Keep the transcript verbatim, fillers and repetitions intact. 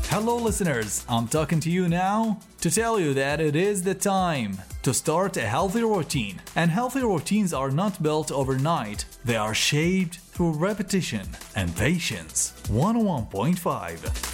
Hello, listeners. I'm talking to you now to tell you that it is the time to start a healthy routine. And healthy routines are not built overnight, they are shaped through repetition and patience. one oh one point five